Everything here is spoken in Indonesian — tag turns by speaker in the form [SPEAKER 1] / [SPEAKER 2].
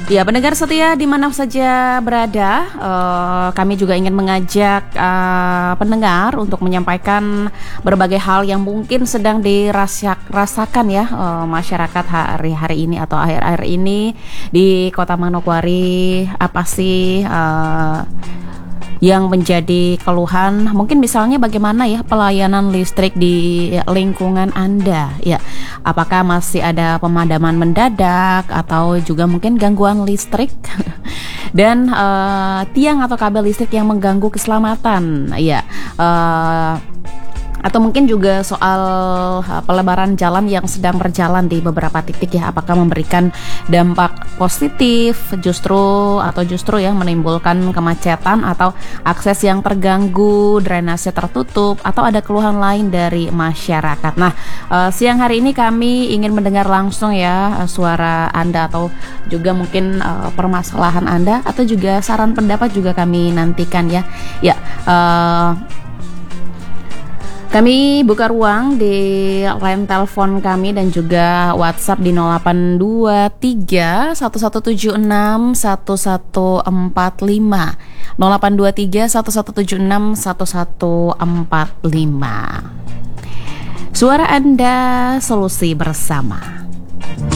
[SPEAKER 1] Ya, pendengar setia di mana saja berada, kami juga ingin mengajak pendengar untuk menyampaikan berbagai hal yang mungkin sedang dirasakan ya masyarakat hari-hari ini atau akhir-akhir ini di Kota Manokwari. Apa sih yang menjadi keluhan? Mungkin misalnya bagaimana ya pelayanan listrik di lingkungan Anda ya. Apakah masih ada pemadaman mendadak atau juga mungkin gangguan listrik dan tiang atau kabel listrik yang mengganggu keselamatan ya. Atau mungkin juga soal pelebaran jalan yang sedang berjalan di beberapa titik ya, apakah memberikan dampak positif justru ya menimbulkan kemacetan atau akses yang terganggu, drainase tertutup, atau ada keluhan lain dari masyarakat. Nah, siang hari ini kami ingin mendengar langsung ya suara Anda atau juga mungkin permasalahan Anda atau juga saran pendapat juga kami nantikan ya. Ya, kami buka ruang di line telepon kami dan juga WhatsApp di 0823 1176 1145 0823 1176 1145. Suara Anda, solusi bersama.